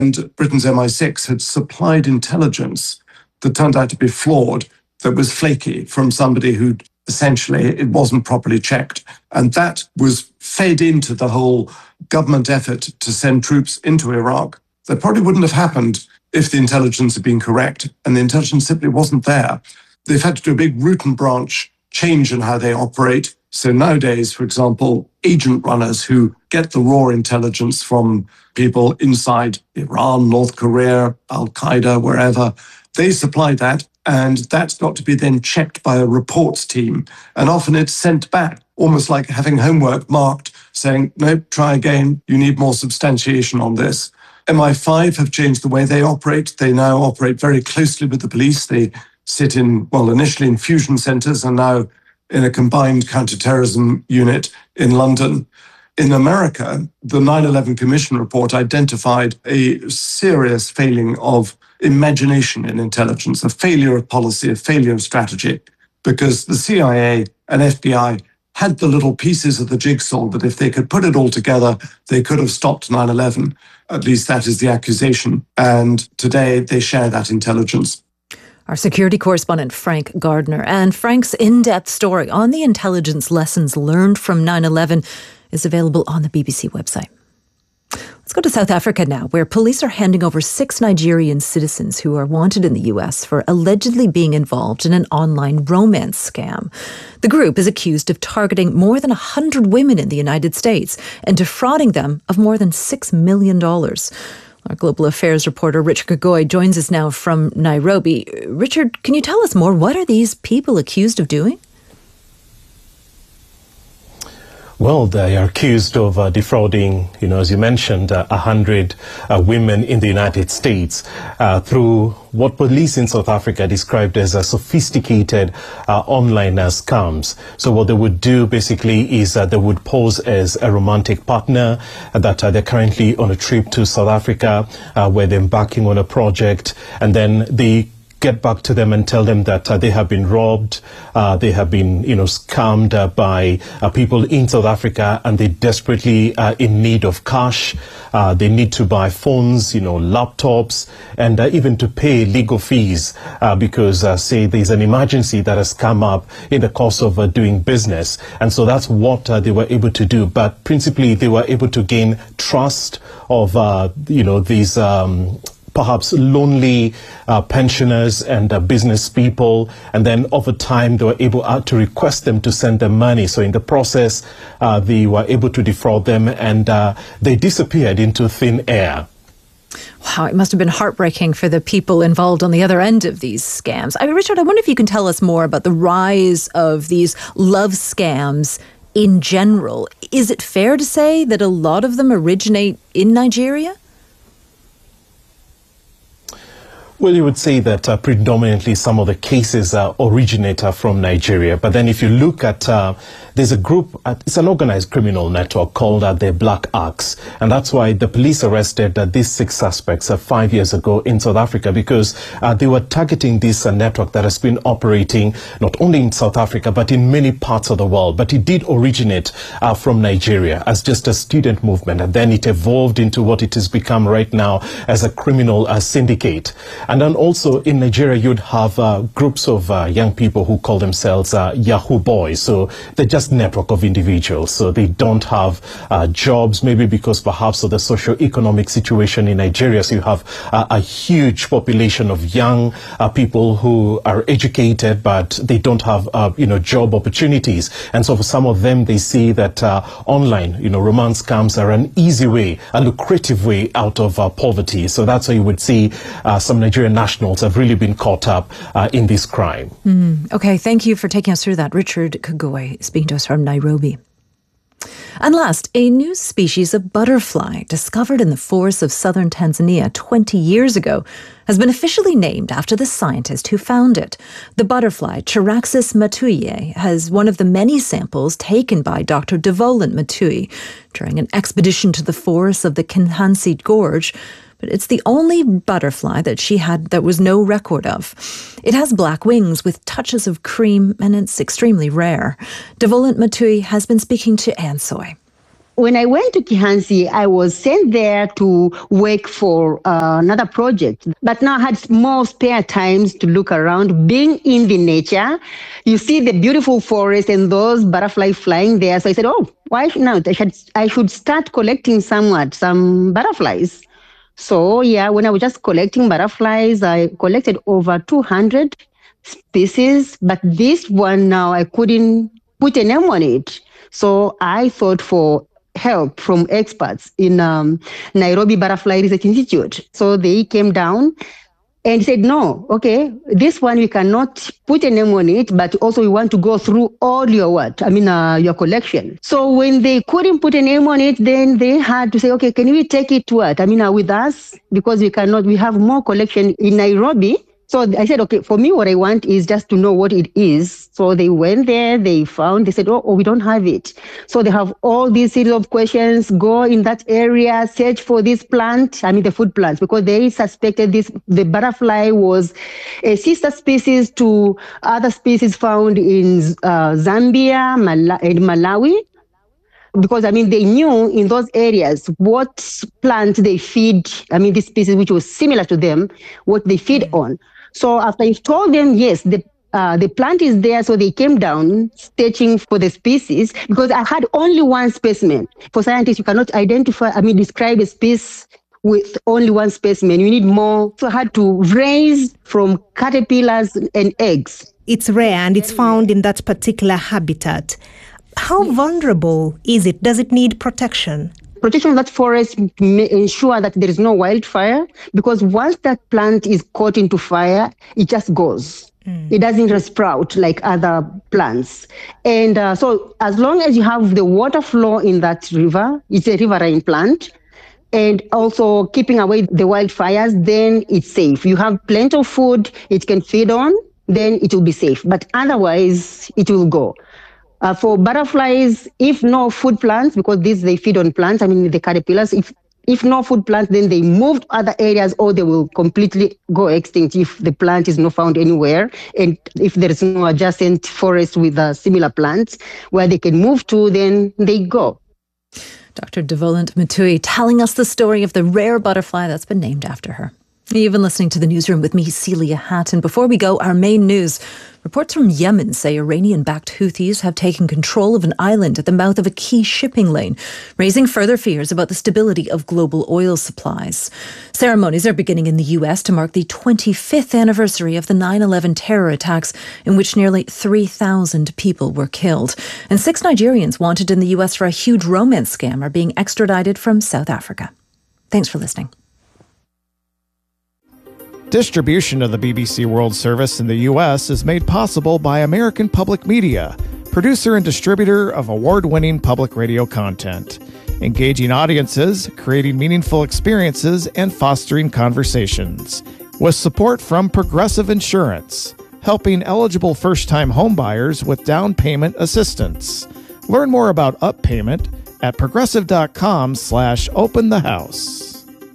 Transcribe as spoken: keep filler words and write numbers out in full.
And Britain's M I six had supplied intelligence that turned out to be flawed, that was flaky from somebody who essentially it wasn't properly checked. And that was fed into the whole government effort to send troops into Iraq. That probably wouldn't have happened if the intelligence had been correct, and the intelligence simply wasn't there. They've had to do a big root and branch change in how they operate. So nowadays, for example, agent runners who get the raw intelligence from people inside Iran, North Korea, Al-Qaeda, wherever, they supply that, and that's got to be then checked by a reports team. And often it's sent back, almost like having homework marked, saying, no, try again, you need more substantiation on this. M I five have changed the way they operate. They now operate very closely with the police. They sit in, well, initially in fusion centres and now in a combined counterterrorism unit in London. In America, the nine eleven Commission report identified a serious failing of imagination in intelligence, a failure of policy, a failure of strategy, because the C I A and F B I had the little pieces of the jigsaw that if they could put it all together, they could have stopped nine eleven. At least that is the accusation. And today they share that intelligence. Our security correspondent, Frank Gardner. And Frank's in-depth story on the intelligence lessons learned from nine eleven is available on the B B C website. Let's go to South Africa now, where police are handing over six Nigerian citizens who are wanted in the U S for allegedly being involved in an online romance scam. The group is accused of targeting more than one hundred women in the United States and defrauding them of more than six million dollars. Our global affairs reporter, Richard Kagoy, joins us now from Nairobi. Richard, can you tell us more? What are these people accused of doing? Well, they are accused of uh, defrauding, you know, as you mentioned, uh, one hundred uh, women in the United States uh, through what police in South Africa described as a sophisticated uh, online uh, scams. So what they would do basically is uh, they would pose as a romantic partner, uh, that uh, they're currently on a trip to South Africa uh, where they're embarking on a project, and then they get back to them and tell them that uh, they have been robbed, uh, they have been, you know, scammed uh, by uh, people in South Africa, and they're desperately uh, in need of cash. Uh, they need to buy phones, you know, laptops, and uh, even to pay legal fees uh, because, uh, say, there's an emergency that has come up in the course of uh, doing business. And so that's what uh, they were able to do. But principally, they were able to gain trust of, uh, you know, these um perhaps lonely uh, pensioners and uh, business people, and then over time they were able uh, to request them to send them money. So in the process, uh, they were able to defraud them, and uh, they disappeared into thin air. Wow, it must have been heartbreaking for the people involved on the other end of these scams. I mean, Richard, I wonder if you can tell us more about the rise of these love scams in general. Is it fair to say that a lot of them originate in Nigeria? Well, you would say that uh, predominantly some of the cases uh, originate uh, from Nigeria. But then if you look at, uh, there's a group, uh, it's an organized criminal network called uh, the Black Axe. And that's why the police arrested uh, these six suspects uh, five years ago in South Africa, because uh, they were targeting this uh, network that has been operating not only in South Africa, but in many parts of the world. But it did originate uh, from Nigeria as just a student movement. And then it evolved into what it has become right now as a criminal uh, syndicate. And then also in Nigeria, you'd have uh, groups of uh, young people who call themselves uh, Yahoo boys. So they're just network of individuals. So they don't have uh, jobs, maybe because perhaps of the socio-economic situation in Nigeria. So you have uh, a huge population of young uh, people who are educated, but they don't have, uh, you know, job opportunities. And so for some of them, they see that uh, online, you know, romance scams are an easy way, a lucrative way out of uh, poverty. So that's why you would see uh, some Nigerian nationals have really been caught up uh, in this crime. Mm, okay, thank you for taking us through that. Richard Kagoy speaking to us from Nairobi. And last, a new species of butterfly discovered in the forests of southern Tanzania twenty years ago has been officially named after the scientist who found it. The butterfly, Charaxus matui, has one of the many samples taken by Doctor Devolent Matui during an expedition to the forests of the Kinhansi Gorge. But it's the only butterfly that she had that was no record of. It has black wings with touches of cream, and it's extremely rare. Devolent Matui has been speaking to Anne Soy. When I went to Kihansi, I was sent there to work for uh, another project. But now I had more spare times to look around, being in the nature. You see the beautiful forest and those butterflies flying there. So I said, oh, why not? I should, I should start collecting somewhat, some butterflies. So yeah, when I was just collecting butterflies, I collected over two hundred species. But this one now, I couldn't put a name on it. So I thought for help from experts in um, Nairobi Butterfly Research Institute. So they came down and said, no, okay, this one we cannot put a name on it, but also we want to go through all your what? I mean, uh, your collection. So when they couldn't put a name on it, then they had to say, okay, can we take it to what? I mean, uh, with us, because we cannot, we have more collection in Nairobi. So I said, okay, for me, what I want is just to know what it is. So they went there, they found, they said, oh, oh, we don't have it. So they have all these series of questions, go in that area, search for this plant, I mean the food plants, because they suspected this, the butterfly was a sister species to other species found in uh, Zambia Mal- and Malawi. Because, I mean, they knew in those areas what plant they feed, I mean, this species which was similar to them, what they feed mm-hmm. on. So after I told them, yes, the uh, the plant is there, so they came down searching for the species, because I had only one specimen. For scientists, you cannot identify, I mean, describe a species with only one specimen. You need more. So I had to raise from caterpillars and eggs. It's rare and it's found in that particular habitat. How yes. vulnerable is it? Does it need protection? Protection of that forest may ensure that there is no wildfire, because once that plant is caught into fire, it just goes. Mm. It doesn't sprout like other plants. And uh, so as long as you have the water flow in that river, it's a riverine plant, and also keeping away the wildfires, then it's safe. You have plenty of food it can feed on, then it will be safe. But otherwise, it will go. Uh, for butterflies, if no food plants, because these they feed on plants, I mean the caterpillars, if if no food plants, then they move to other areas, or they will completely go extinct if the plant is not found anywhere, and if there is no adjacent forest with uh, similar plants where they can move to, then they go. Doctor Devolent Mutui telling us the story of the rare butterfly that's been named after her. You've been listening to The Newsroom with me, Celia Hatton. Before we go, our main news. Reports from Yemen say Iranian-backed Houthis have taken control of an island at the mouth of a key shipping lane, raising further fears about the stability of global oil supplies. Ceremonies are beginning in the U S to mark the twenty-fifth anniversary of the nine eleven terror attacks, in which nearly three thousand people were killed. And six Nigerians wanted in the U S for a huge romance scam are being extradited from South Africa. Thanks for listening. Distribution of the B B C World Service in the U S is made possible by American Public Media, producer and distributor of award-winning public radio content, engaging audiences, creating meaningful experiences, and fostering conversations. With support from Progressive Insurance, helping eligible first-time homebuyers with down payment assistance. Learn more about Up Payment at progressive.com slash open the house.